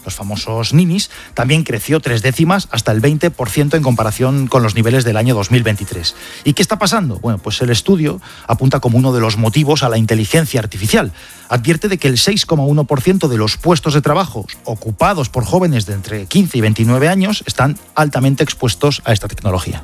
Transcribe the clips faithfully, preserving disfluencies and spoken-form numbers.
los famosos ninis, también creció tres décimas hasta el veinte por ciento en comparación con los niveles del año dos mil veintitrés. ¿Y qué está pasando? Bueno, pues el estudio apunta como uno de los motivos a la inteligencia artificial. Advierte de que el seis coma uno por ciento de los puestos de trabajo ocupados por jóvenes de entre quince y veintinueve años están altamente expuestos a esta tecnología.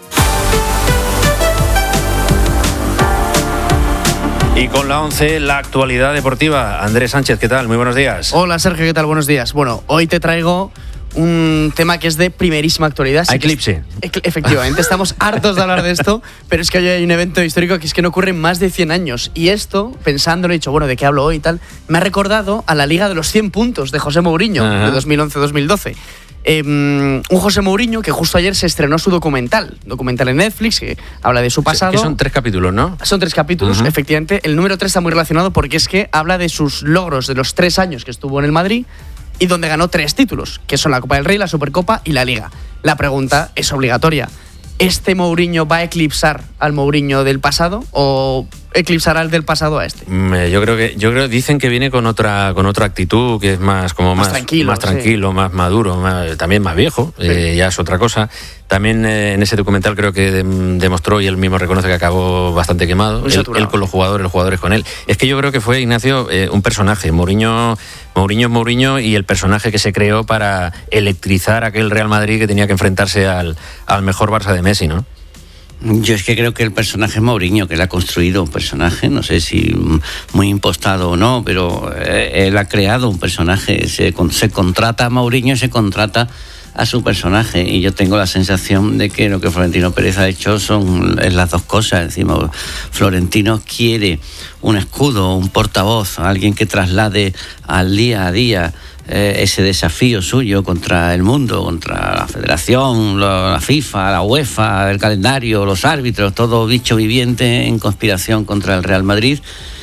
Y con la once, la actualidad deportiva. Andrés Sánchez, ¿qué tal? Muy buenos días. Hola Sergio, ¿qué tal? Buenos días. Bueno, hoy te traigo un tema que es de primerísima actualidad. Sí, Eclipse. Es, efectivamente, estamos hartos de hablar de esto, pero es que hoy hay un evento histórico que es que no ocurre en más de cien años. Y esto, pensándolo, he dicho, bueno, ¿de qué hablo hoy y tal? Me ha recordado a la Liga de los cien puntos de José Mourinho, Ajá. de dos mil once dos mil doce. Eh, un José Mourinho que justo ayer se estrenó su documental, documental en Netflix, que habla de su pasado. Que son tres capítulos, ¿no? Son tres capítulos, uh-huh. efectivamente. El número tres está muy relacionado porque es que habla de sus logros de los tres años que estuvo en el Madrid y donde ganó tres títulos, que son la Copa del Rey, la Supercopa y la Liga. La pregunta es obligatoria. ¿Este Mourinho va a eclipsar al Mourinho del pasado o eclipsará al del pasado a este? Yo creo que yo creo dicen que viene con otra con otra actitud, que es más como más, más tranquilo, más, tranquilo, sí. más maduro, más, también más viejo, sí. eh, ya es otra cosa. También eh, en ese documental creo que de, demostró y él mismo reconoce que acabó bastante quemado, él, él con los jugadores, los jugadores con él. Es que yo creo que fue, Ignacio, eh, un personaje. Mourinho, Mourinho es Mourinho y el personaje que se creó para electrizar aquel Real Madrid que tenía que enfrentarse al, al mejor Barça de Messi, ¿no? Yo es que creo que el personaje es Mourinho, que él ha construido un personaje, no sé si muy impostado o no, pero él ha creado un personaje, se, se contrata a Mourinho y se contrata a su personaje, y yo tengo la sensación de que lo que Florentino Pérez ha hecho son es las dos cosas. Encima, Florentino quiere un escudo, un portavoz, alguien que traslade al día a día eh, ese desafío suyo contra el mundo, contra la Federación, la FIFA, la UEFA, el calendario, los árbitros, todo bicho viviente en conspiración contra el Real Madrid,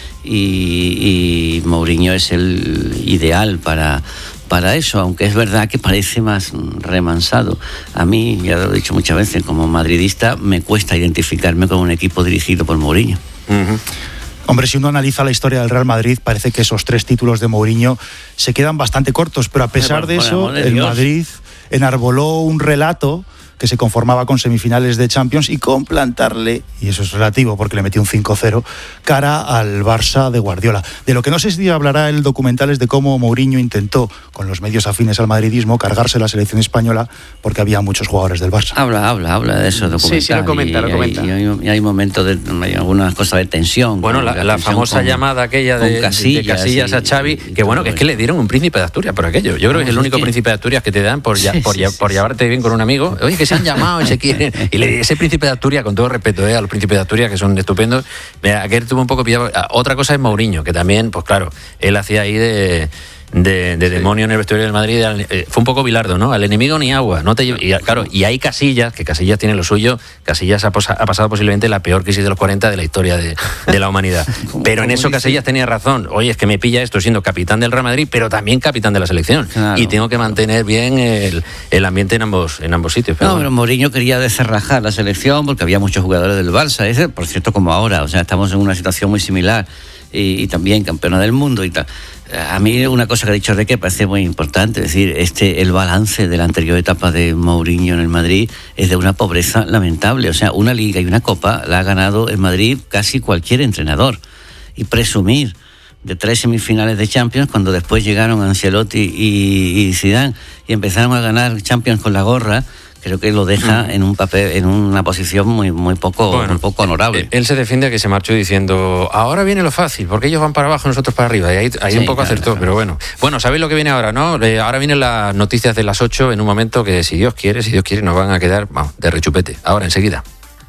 y, y Mourinho es el ideal para para eso, aunque es verdad que parece más remansado. A mí, ya lo he dicho muchas veces, como madridista, me cuesta identificarme con un equipo dirigido por Mourinho. Uh-huh. Hombre, si uno analiza la historia del Real Madrid, parece que esos tres títulos de Mourinho se quedan bastante cortos, pero a pesar de eso, el Madrid enarboló un relato que se conformaba con semifinales de Champions y con plantarle, y eso es relativo porque le metió un cinco cero, cara al Barça de Guardiola. De lo que no sé si hablará el documental es de cómo Mourinho intentó, con los medios afines al madridismo, cargarse la selección española porque había muchos jugadores del Barça. Habla, habla, habla de eso, documental. Sí, sí, lo comenta, y, lo comenta. Y hay, y hay momentos, de, hay algunas cosas de tensión. Bueno, la, la tensión famosa con, llamada aquella de Casillas, de Casillas y, a Xavi, y, y que bueno, que es que le dieron un príncipe de Asturias por aquello. Yo creo que es el único que... príncipe de Asturias que te dan por, ya, sí, por, sí, por, sí, por llevarte bien con un amigo. Oye, que se han llamado y se quieren. Y le, ese príncipe de Asturias, con todo respeto eh, a los príncipes de Asturias, que son estupendos, aquel tuvo un poco pillado. Otra cosa es Mourinho, que también, pues claro, él hacía ahí de... De, de sí. demonio en el vestuario del Madrid, eh, fue un poco Bilardo, ¿no? Al enemigo ni agua, no te lleve... y, claro, y hay Casillas, que Casillas tiene lo suyo. Casillas ha, posa, ha pasado posiblemente la peor crisis de los cuarenta de la historia de, de la humanidad. Pero en eso Casillas tenía razón. Oye, es que me pilla esto siendo capitán del Real Madrid, pero también capitán de la selección. Claro. Y tengo que mantener bien el, el ambiente en ambos, en ambos sitios. Pero no, bueno. pero Mourinho quería descerrajar la selección porque había muchos jugadores del Barça. Ese, por cierto, como ahora, o sea, estamos en una situación muy similar. Y, y también campeona del mundo y tal. A mí una cosa que ha dicho Reque parece muy importante, es decir, este, el balance de la anterior etapa de Mourinho en el Madrid es de una pobreza lamentable. O sea, una liga y una copa la ha ganado en Madrid casi cualquier entrenador. Y presumir de tres semifinales de Champions cuando después llegaron Ancelotti y, y Zidane y empezaron a ganar Champions con la gorra, creo que lo deja mm. en un papel, en una posición muy, muy poco, bueno, muy poco honorable. Él se defiende que se marchó diciendo, ahora viene lo fácil, porque ellos van para abajo, nosotros para arriba. Y ahí, ahí sí, un poco claro, acertó, claro. Pero bueno. Bueno, ¿sabéis lo que viene ahora, no? Eh, ahora vienen las noticias de las ocho en un momento que, si Dios quiere, si Dios quiere, nos van a quedar, vamos, de rechupete. Ahora, enseguida.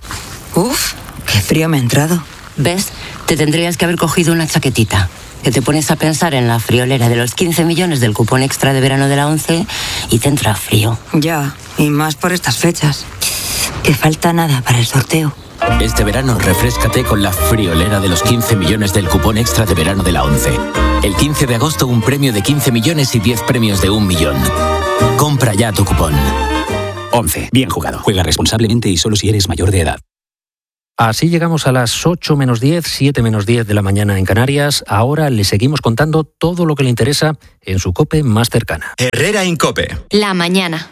Uf, qué frío me ha entrado. ¿Ves? Te tendrías que haber cogido una chaquetita. Que te pones a pensar en la friolera de los quince millones del cupón extra de verano de la once y te entra frío. Ya, y más por estas fechas. Que falta nada para el sorteo. Este verano refréscate con la friolera de los quince millones del cupón extra de verano de la once. El quince de agosto un premio de quince millones y diez premios de un millón. Compra ya tu cupón. once. Bien jugado. Juega responsablemente y solo si eres mayor de edad. Así llegamos a las ocho menos diez, siete menos diez de la mañana en Canarias. Ahora le seguimos contando todo lo que le interesa en su COPE más cercana. Herrera en COPE. La mañana.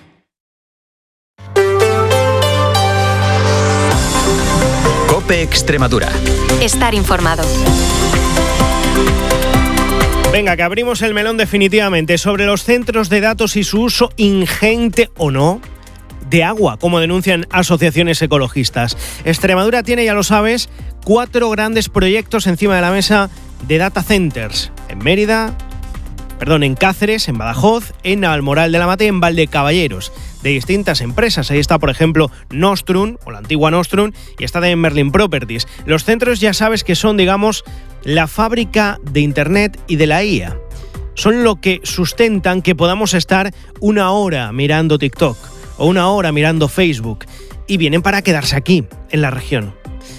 COPE Extremadura. Estar informado. Venga, que abrimos el melón definitivamente sobre los centros de datos y su uso ingente o no de agua, como denuncian asociaciones ecologistas. Extremadura tiene, ya lo sabes, cuatro grandes proyectos encima de la mesa de data centers. En Mérida, perdón, en Cáceres, en Badajoz, en Almoral de la Mata y en Valdecaballeros, de distintas empresas. Ahí está, por ejemplo, Nostrum, o la antigua Nostrum, y está también Merlin Properties. Los centros ya sabes que son, digamos, la fábrica de Internet y de la I A. Son lo que sustentan que podamos estar una hora mirando TikTok o una hora mirando Facebook, y vienen para quedarse aquí, en la región.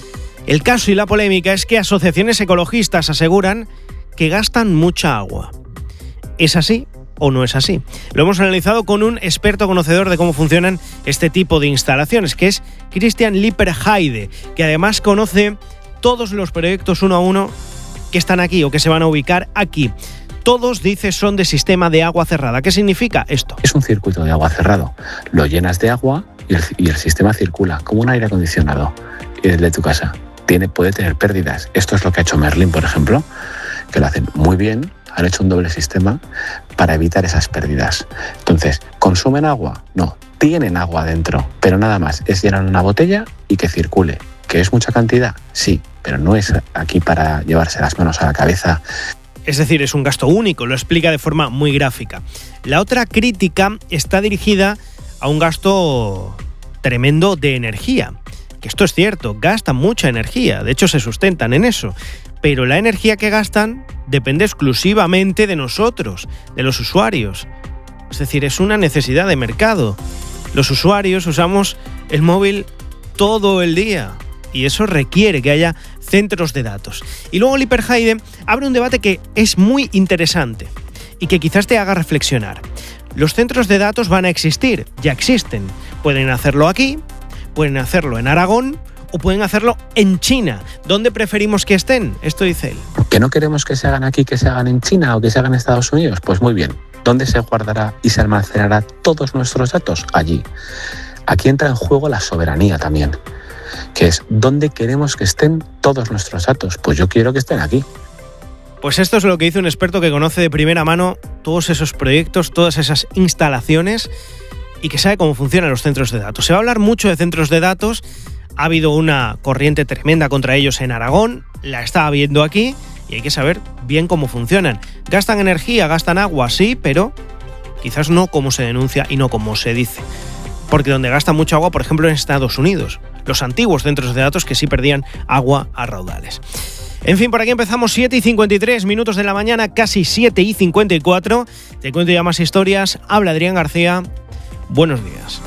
El caso y la polémica es que asociaciones ecologistas aseguran que gastan mucha agua. ¿Es así o no es así? Lo hemos analizado con un experto conocedor de cómo funcionan este tipo de instalaciones, que es Christian Lipperheide, que además conoce todos los proyectos uno a uno que están aquí o que se van a ubicar aquí. Todos, dice, son de sistema de agua cerrada. ¿Qué significa esto? Es un circuito de agua cerrado. Lo llenas de agua y el, y el sistema circula, como un aire acondicionado. Y el de tu casa tiene, puede tener pérdidas. Esto es lo que ha hecho Merlin, por ejemplo, que lo hacen muy bien. Han hecho un doble sistema para evitar esas pérdidas. Entonces, ¿consumen agua? No, tienen agua dentro, pero nada más. Es llenar una botella y que circule. ¿Que es mucha cantidad? Sí, pero no es aquí para llevarse las manos a la cabeza. Es decir, es un gasto único, lo explica de forma muy gráfica. La otra crítica está dirigida a un gasto tremendo de energía. Que esto es cierto, gastan mucha energía, de hecho se sustentan en eso. Pero la energía que gastan depende exclusivamente de nosotros, de los usuarios. Es decir, es una necesidad de mercado. Los usuarios usamos el móvil todo el día y eso requiere que haya centros de datos. Y luego Lipperheide abre un debate que es muy interesante y que quizás te haga reflexionar. Los centros de datos van a existir, ya existen. Pueden hacerlo aquí, pueden hacerlo en Aragón o pueden hacerlo en China. ¿Dónde preferimos que estén? Esto dice él. ¿Que no queremos que se hagan aquí, que se hagan en China o que se hagan en Estados Unidos? Pues muy bien. ¿Dónde se guardará y se almacenará todos nuestros datos? Allí. Aquí entra en juego la soberanía también, que es ¿dónde queremos que estén todos nuestros datos? Pues yo quiero que estén aquí. Pues esto es lo que dice un experto que conoce de primera mano todos esos proyectos, todas esas instalaciones y que sabe cómo funcionan los centros de datos. Se va a hablar mucho de centros de datos. Ha habido una corriente tremenda contra ellos en Aragón, la está habiendo aquí y hay que saber bien cómo funcionan. ¿Gastan energía, gastan agua? Sí, pero quizás no como se denuncia y no como se dice. Porque donde gasta mucha agua, por ejemplo, en Estados Unidos, los antiguos centros de datos que sí perdían agua a raudales. En fin, por aquí empezamos siete y cincuenta y tres minutos de la mañana, casi siete y cincuenta y cuatro. Te cuento ya más historias. Habla Adrián García. Buenos días.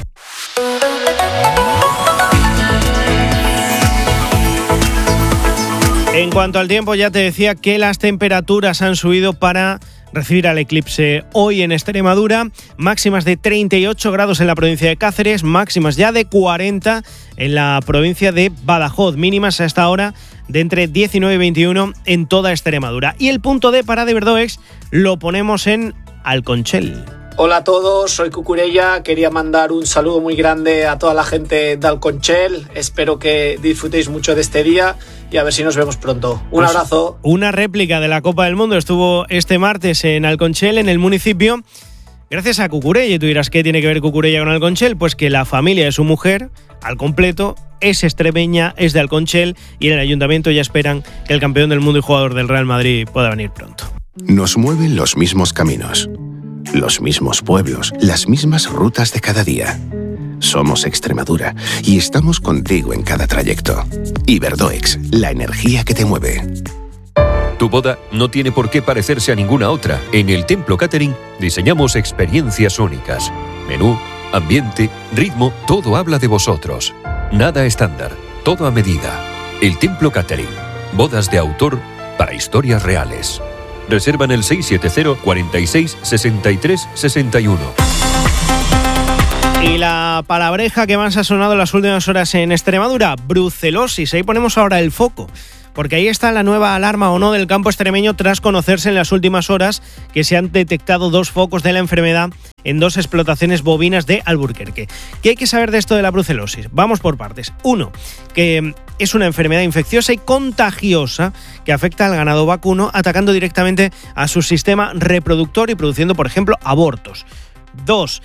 En cuanto al tiempo, ya te decía que las temperaturas han subido para recibir al eclipse hoy en Extremadura. Máximas de treinta y ocho grados en la provincia de Cáceres, máximas ya de cuarenta en la provincia de Badajoz, mínimas a esta hora de entre diecinueve y veintiuno en toda Extremadura. Y el punto D para de Verdoex lo ponemos en Alconchel. Hola a todos, soy Cucurella, quería mandar un saludo muy grande a toda la gente de Alconchel, espero que disfrutéis mucho de este día y a ver si nos vemos pronto. Un pues abrazo. Una réplica de la Copa del Mundo estuvo este martes en Alconchel, en el municipio, gracias a Cucurella. Y tú dirás, ¿qué tiene que ver Cucurella con Alconchel? Pues que la familia de su mujer, al completo, es extremeña, es de Alconchel y en el ayuntamiento ya esperan que el campeón del mundo y jugador del Real Madrid pueda venir pronto. Nos mueven los mismos caminos, los mismos pueblos, las mismas rutas de cada día. Somos Extremadura y estamos contigo en cada trayecto. Iberdoex, la energía que te mueve. Tu boda no tiene por qué parecerse a ninguna otra. En el Templo Catering diseñamos experiencias únicas. Menú, ambiente, ritmo, todo habla de vosotros. Nada estándar, todo a medida. El Templo Catering. Bodas de autor para historias reales. Reserva en el seis siete cero, cuarenta y seis, sesenta y tres, sesenta y uno. Y la palabreja que más ha sonado en las últimas horas en Extremadura, brucelosis. Ahí ponemos ahora el foco, porque ahí está la nueva alarma o no del campo extremeño tras conocerse en las últimas horas que se han detectado dos focos de la enfermedad en dos explotaciones bovinas de Alburquerque. ¿Qué hay que saber de esto de la brucelosis? Vamos por partes. Uno, que es una enfermedad infecciosa y contagiosa que afecta al ganado vacuno, atacando directamente a su sistema reproductor y produciendo, por ejemplo, abortos. Dos,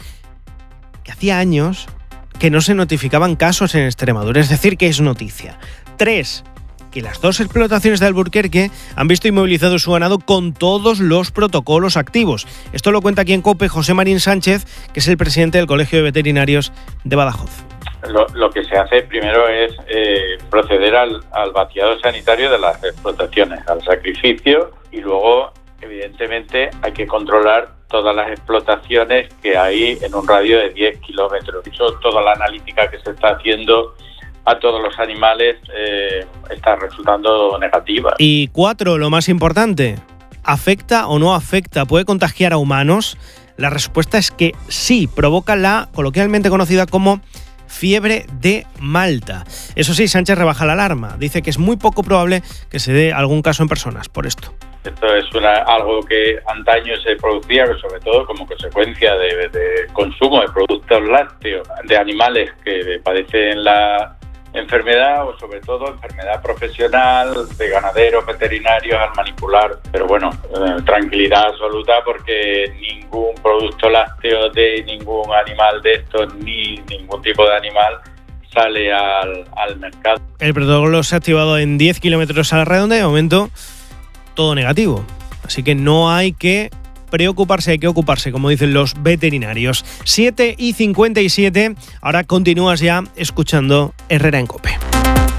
que hacía años que no se notificaban casos en Extremadura, es decir, que es noticia. Tres, que las dos explotaciones de Alburquerque han visto inmovilizado su ganado con todos los protocolos activos. Esto lo cuenta aquí en COPE José Marín Sánchez, que es el presidente del Colegio de Veterinarios de Badajoz. Lo, lo que se hace primero es eh, proceder al, al vaciado sanitario de las explotaciones, al sacrificio, y luego, evidentemente, hay que controlar todas las explotaciones que hay en un radio de diez kilómetros. Eso, toda la analítica que se está haciendo a todos los animales eh, está resultando negativa. Y cuatro, lo más importante, ¿afecta o no afecta? ¿Puede contagiar a humanos? La respuesta es que sí, provoca la coloquialmente conocida como fiebre de Malta. Eso sí, Sánchez rebaja la alarma. Dice que es muy poco probable que se dé algún caso en personas por esto. Esto es una, algo que antaño se producía, sobre todo como consecuencia de, de consumo de productos lácteos de animales que padecen la enfermedad, o sobre todo enfermedad profesional de ganaderos, veterinarios al manipular. Pero bueno, eh, tranquilidad absoluta, porque ningún producto lácteo de ningún animal de estos, ni ningún tipo de animal, sale al, al mercado. El protocolo se ha activado en diez kilómetros a la redonda y de momento todo negativo. Así que no hay que preocuparse, hay que ocuparse, como dicen los veterinarios. siete y cincuenta y siete, ahora continúas ya escuchando Herrera en COPE.